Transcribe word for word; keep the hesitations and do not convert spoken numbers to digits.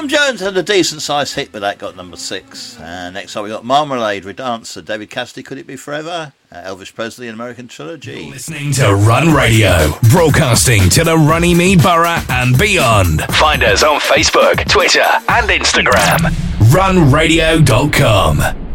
Tom Jones had a decent sized hit with that, got number six. And next up we got Marmalade with Dancer, David Cassidy, Could It Be Forever, uh, Elvis Presley, An American Trilogy. You're listening to Run Radio, broadcasting to the Runnymede Borough and beyond. Find us on Facebook, Twitter and Instagram. run radio dot com.